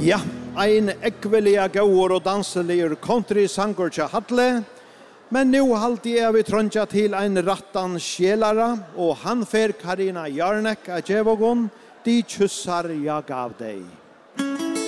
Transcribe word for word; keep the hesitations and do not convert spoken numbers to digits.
Ja, ein ekvelia gåor og danselier country sanger til Hatle. Men nu halte jeg vi trønja til ein rattan sjelara, og han fer Karina Jarnek av Djevogon, de kyssar jeg gav deg.